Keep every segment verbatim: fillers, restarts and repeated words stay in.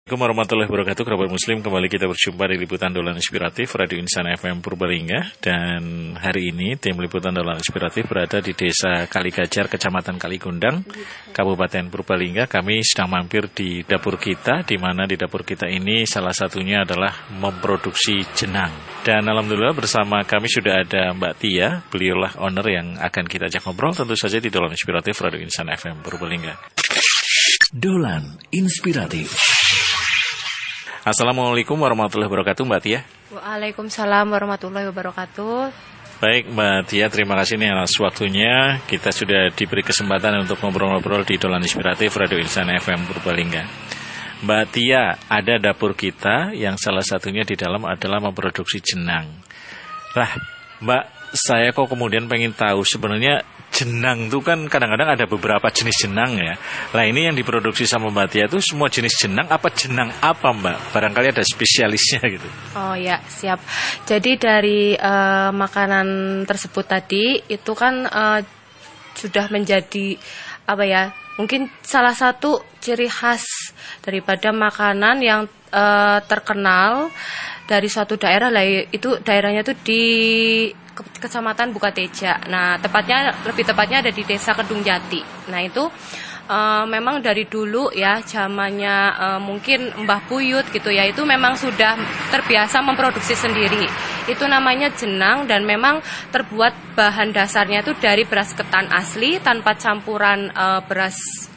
Assalamualaikum warahmatullahi wabarakatuh. Kerabat Muslim, kembali kita berjumpa di Liputan Dolan Inspiratif Radio Insan F M Purbalingga. Dan hari ini tim Liputan Dolan Inspiratif berada di Desa Kaligajar, Kecamatan Kaligundang, Kabupaten Purbalingga. Kami sedang mampir di dapur kita, di mana di dapur kita ini salah satunya adalah memproduksi jenang. Dan alhamdulillah bersama kami sudah ada Mbak Tia, beliaulah owner yang akan kita ajak ngobrol tentu saja di Dolan Inspiratif Radio Insan F M Purbalingga. Dolan Inspiratif. Assalamualaikum warahmatullahi wabarakatuh, Mbak Tia. Waalaikumsalam warahmatullahi wabarakatuh. Baik, Mbak Tia, terima kasih nih atas waktunya. Kita sudah diberi kesempatan untuk ngobrol-ngobrol di Dolan Inspiratif Radio Insan F M Purbalingga. Mbak Tia, ada dapur kita yang salah satunya di dalam adalah memproduksi jenang. Lah, Mbak, saya kok kemudian pengen tahu sebenarnya jenang itu kan kadang-kadang ada beberapa jenis jenang ya. Lah ini yang diproduksi sama Mbak Tia itu semua jenis jenang apa jenang apa, Mbak? Barangkali ada spesialisnya gitu. Oh ya, siap. Jadi dari uh, makanan tersebut tadi itu kan uh, sudah menjadi apa ya? Mungkin salah satu ciri khas daripada makanan yang uh, terkenal dari suatu daerah lah. Itu daerahnya itu di Kecamatan Bukateja. Nah, tepatnya lebih tepatnya ada di Desa Kedung Jati. Nah, itu uh, memang dari dulu ya, zamannya uh, mungkin Mbah Buyut gitu ya, itu memang sudah terbiasa memproduksi sendiri. Itu namanya jenang dan memang terbuat bahan dasarnya itu dari beras ketan asli tanpa campuran uh, beras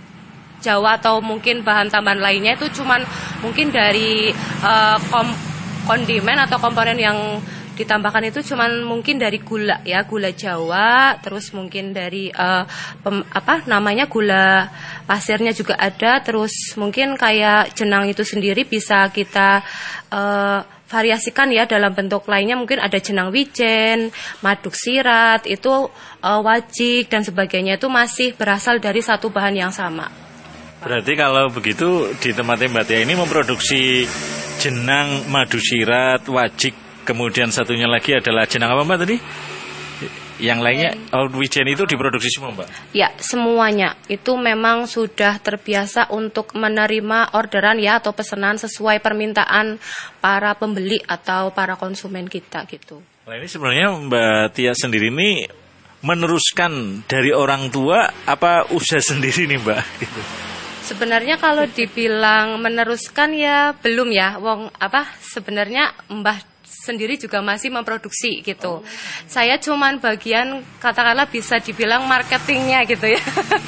Jawa atau mungkin bahan tambahan lainnya. Itu cuman mungkin dari uh, kom- kondimen atau komponen yang ditambahkan itu cuman mungkin dari gula ya, gula Jawa, terus mungkin dari uh, pem, apa namanya gula pasirnya juga ada, terus mungkin kayak jenang itu sendiri bisa kita uh, variasikan ya dalam bentuk lainnya, mungkin ada jenang wijen, maduk sirat, itu uh, wajik dan sebagainya, itu masih berasal dari satu bahan yang sama. Berarti kalau begitu di tempatnya Mbak Tia ini memproduksi jenang, madu sirat, wajik, kemudian satunya lagi adalah jenang apa, Mbak, tadi? Yang lainnya, oh, wijen itu diproduksi semua, Mbak? Ya, semuanya. Itu memang sudah terbiasa untuk menerima orderan ya atau pesanan sesuai permintaan para pembeli atau para konsumen kita gitu. Nah, ini sebenarnya Mbak Tia sendiri ini meneruskan dari orang tua apa usaha sendiri nih, Mbak? Gitu. Sebenarnya kalau dibilang meneruskan ya belum ya. Wong apa sebenarnya Mbah sendiri juga masih memproduksi gitu. Oh. Saya cuman bagian katakanlah bisa dibilang marketingnya gitu ya.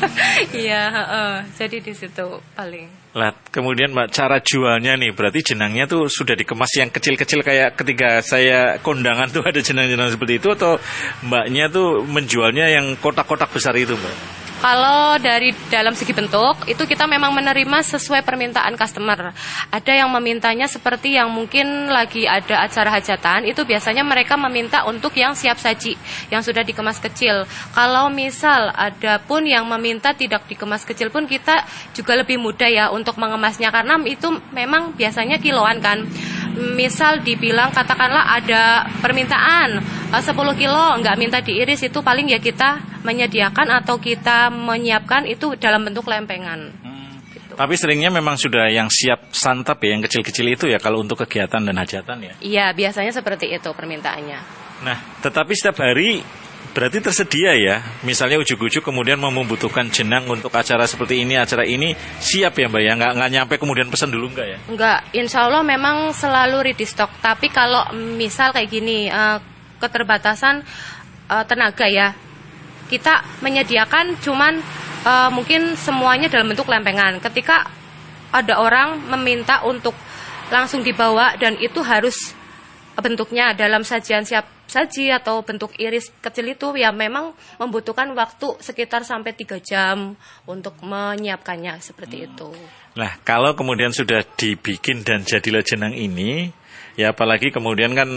Iya, uh, jadi di situ paling. Lah, kemudian Mbak, cara jualnya nih berarti jenangnya tuh sudah dikemas yang kecil-kecil kayak ketika saya kondangan tuh ada jenang-jenang seperti itu, atau Mbaknya tuh menjualnya yang kotak-kotak besar itu, Mbak? Kalau dari dalam segi bentuk, itu kita memang menerima sesuai permintaan customer. Ada yang memintanya seperti yang mungkin lagi ada acara hajatan, itu biasanya mereka meminta untuk yang siap saji, yang sudah dikemas kecil. Kalau misal ada pun yang meminta tidak dikemas kecil pun, kita juga lebih mudah ya untuk mengemasnya, karena itu memang biasanya kiloan kan. Misal dibilang katakanlah ada permintaan sepuluh kilo, nggak minta diiris, itu paling ya kita menyediakan atau kita menyiapkan itu dalam bentuk lempengan. Hmm. Gitu. Tapi seringnya memang sudah yang siap santap ya, yang kecil-kecil itu ya kalau untuk kegiatan dan hajatan ya? Iya, biasanya seperti itu permintaannya. Nah, tetapi setiap hari berarti tersedia ya, misalnya ujuk-ujuk kemudian mau membutuhkan jenang untuk acara seperti ini, acara ini, siap ya, Mbak ya? Nggak, nggak nyampe kemudian pesan dulu nggak ya? Nggak, insya Allah memang selalu ready stock. Tapi kalau misal kayak gini, uh, keterbatasan uh, tenaga ya, kita menyediakan cuman uh, mungkin semuanya dalam bentuk lempengan. Ketika ada orang meminta untuk langsung dibawa dan itu harus bentuknya dalam sajian siap saji atau bentuk iris kecil, itu ya memang membutuhkan waktu sekitar sampai tiga jam untuk menyiapkannya seperti hmm. itu. Nah, kalau kemudian sudah dibikin dan jadilah jenang ini, ya apalagi kemudian kan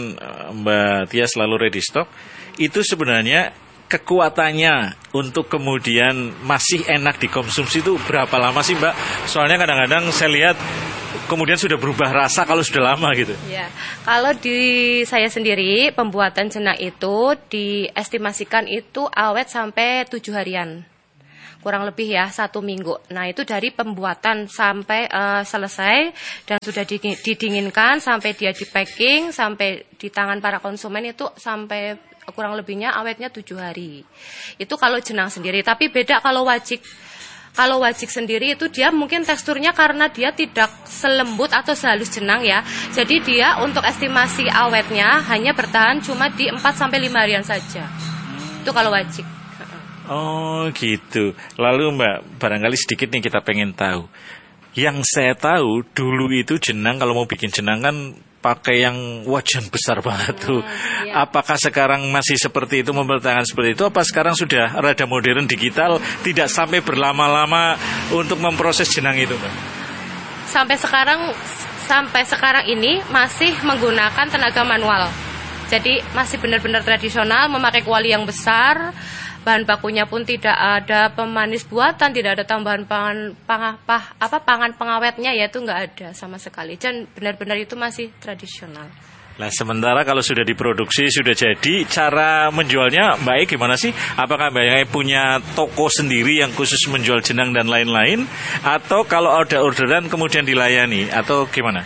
Mbak Tia selalu ready stock, itu sebenarnya kekuatannya untuk kemudian masih enak dikonsumsi itu berapa lama sih, Mbak? Soalnya kadang-kadang saya lihat kemudian sudah berubah rasa kalau sudah lama gitu. Ya, kalau di saya sendiri pembuatan jenang itu diestimasikan itu awet sampai tujuh harian. kurang lebih ya satu minggu. Nah itu dari pembuatan sampai uh, selesai dan sudah didinginkan sampai dia di packing sampai di tangan para konsumen itu sampai kurang lebihnya awetnya tujuh hari. Itu kalau jenang sendiri. Tapi beda kalau wajik. Kalau wajik sendiri itu dia mungkin teksturnya karena dia tidak selembut atau sehalus jenang ya. Jadi dia untuk estimasi awetnya hanya bertahan cuma di empat sampai lima harian saja. Itu kalau wajik. Oh gitu. Lalu Mbak, barangkali sedikit nih kita pengen tahu. Yang saya tahu dulu itu jenang kalau mau bikin jenang kan pakai yang wajan besar banget tuh. Hmm, iya. Apakah sekarang masih seperti itu, mempertahankan seperti itu? Apa sekarang sudah rada modern digital, tidak sampai berlama-lama untuk memproses jenang itu, Mbak? Sampai sekarang sampai sekarang ini masih menggunakan tenaga manual. Jadi masih benar-benar tradisional, memakai kuali yang besar. Bahan bakunya pun tidak ada pemanis buatan, tidak ada tambahan pangan pang, apa, apa pangan pengawetnya, ya itu nggak ada sama sekali. Dan benar-benar itu masih tradisional. Nah sementara kalau sudah diproduksi, sudah jadi, cara menjualnya Mbak E gimana sih? Apakah Mbak E punya toko sendiri yang khusus menjual jenang dan lain-lain? Atau kalau ada orderan kemudian dilayani? Atau gimana?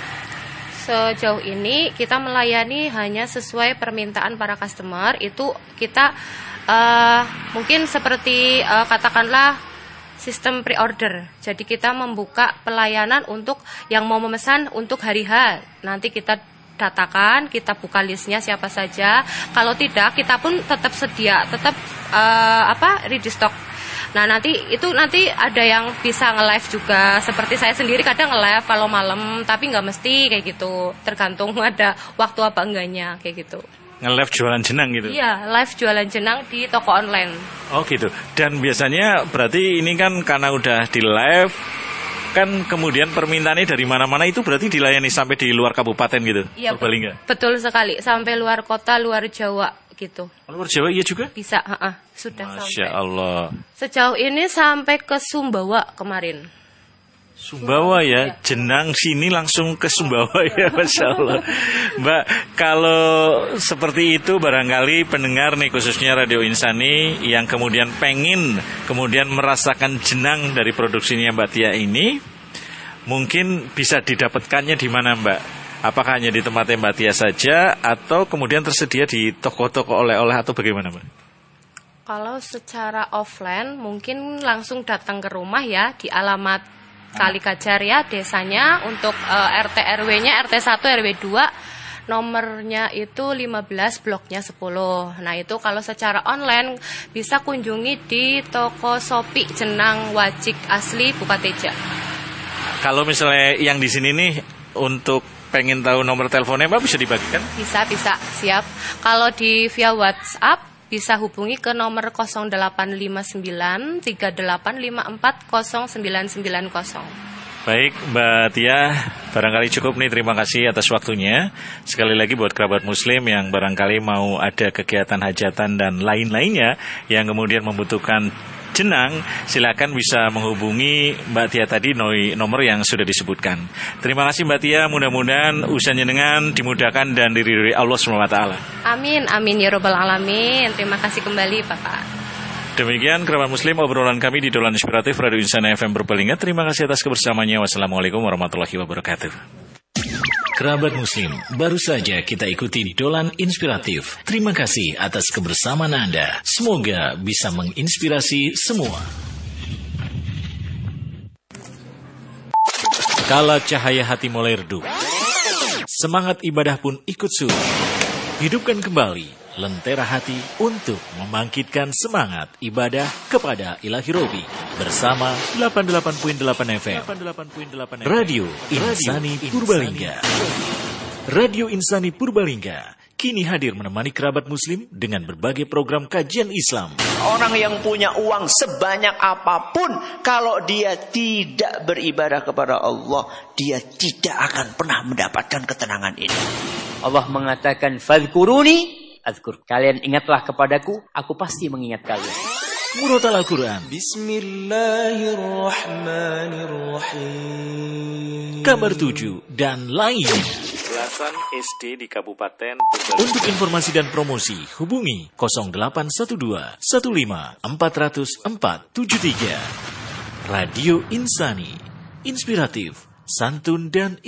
Sejauh ini kita melayani hanya sesuai permintaan para customer. Itu kita uh, mungkin seperti uh, katakanlah sistem pre-order. Jadi kita membuka pelayanan untuk yang mau memesan untuk hari H. Nanti kita datakan, kita buka listnya siapa saja. Kalau tidak, kita pun tetap sedia, tetap uh, apa ready stock. Nah nanti itu nanti ada yang bisa nge-live juga. Seperti saya sendiri kadang nge-live kalau malam, tapi nggak mesti kayak gitu. Tergantung ada waktu apa enggaknya kayak gitu. Nge-live jualan jenang gitu? Iya, live jualan jenang di toko online. Oh gitu. Dan biasanya berarti ini kan karena udah di live, kan kemudian permintaannya dari mana-mana itu berarti dilayani sampai di luar kabupaten gitu? Iya, Purbalingga? Betul sekali. Sampai luar kota, luar Jawa gitu. Luar Jawa iya juga? Bisa, uh-uh, sudah Masya sampai. Allah. Sejauh ini sampai ke Sumbawa kemarin. Sumbawa ya, jenang sini langsung ke Sumbawa ya, Masya Allah. Mbak, kalau seperti itu barangkali pendengar nih khususnya Radio Insani yang kemudian pengen kemudian merasakan jenang dari produksinya Mbak Tia ini, mungkin bisa didapatkannya di mana Mbak? Apakah hanya di tempatnya Mbak Tia saja atau kemudian tersedia di toko-toko oleh-oleh atau bagaimana Mbak? Kalau secara offline mungkin langsung datang ke rumah ya di alamat Kali Kajar ya desanya untuk uh, R T R W-nya R T satu R W dua nomornya itu lima belas bloknya sepuluh. Nah itu kalau secara online bisa kunjungi di toko Sopi Jenang Wajik Asli Bukateja. Kalau misalnya yang di sini nih untuk pengen tahu nomor teleponnya Mbak bisa dibagikan? Bisa, bisa, siap. Kalau di via WhatsApp bisa hubungi ke nomor nol delapan lima sembilan tiga delapan lima empat nol sembilan sembilan nol. Baik Mbak Tia, barangkali cukup nih, terima kasih atas waktunya. Sekali lagi buat kerabat muslim yang barangkali mau ada kegiatan hajatan dan lain-lainnya yang kemudian membutuhkan jenang, silakan bisa menghubungi Mbak Tia tadi nomor yang sudah disebutkan. Terima kasih Mbak Tia, mudah-mudahan usahanya dengan dimudahkan dan diridhoi Allah subhanahu wa taala. Amin, amin ya robbal alamin. Terima kasih kembali Bapak. Demikian kerabat muslim obrolan kami di Dolan Inspiratif Radio Insani F M Purbalingga. Terima kasih atas kebersamaannya. Wassalamualaikum warahmatullahi wabarakatuh. Kerabat muslim, baru saja kita ikuti Dolan Inspiratif. Terima kasih atas kebersamaan Anda. Semoga bisa menginspirasi semua. Kala cahaya hati mulai redup, semangat ibadah pun ikut surut. Hidupkan kembali lentera hati untuk membangkitkan semangat ibadah kepada Ilahi Robi bersama delapan puluh delapan koma delapan F M Radio Insani Purbalingga. Radio Insani Purbalingga kini hadir menemani kerabat muslim dengan berbagai program kajian Islam. Orang yang punya uang sebanyak apapun, kalau dia tidak beribadah kepada Allah, dia tidak akan pernah mendapatkan ketenangan ini. Allah mengatakan, "Fadhkuruni azkur." Kalian ingatlah kepadaku, aku pasti mengingat kalian. Murotal Al-Quran. Bismillahirrahmanirrahim. Kabar tujuh dan lain. Hasan S D di Kabupaten Purbalingga. Untuk informasi dan promosi, hubungi nol delapan satu dua satu lima empat nol nol empat tujuh tiga. Radio Insani, inspiratif, santun dan